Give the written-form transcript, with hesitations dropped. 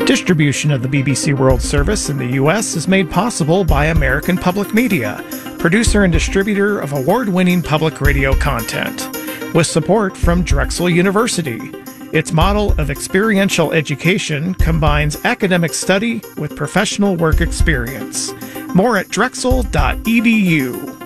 Distribution of the BBC World Service in the U.S. is made possible by American Public Media, producer and distributor of award-winning public radio content, with support from Drexel University. Its model of experiential education combines academic study with professional work experience. More at drexel.edu.